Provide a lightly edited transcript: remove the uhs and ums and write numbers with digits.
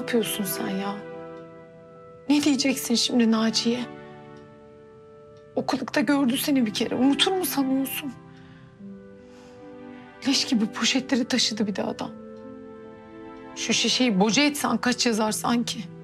yapıyorsun sen ya? Ne diyeceksin şimdi Naciye? Okulda gördü seni bir kere. Unutur mu sanıyorsun? Leş gibi poşetleri taşıdı bir de adam. Şu şişeyi boca etsen kaç yazar sanki?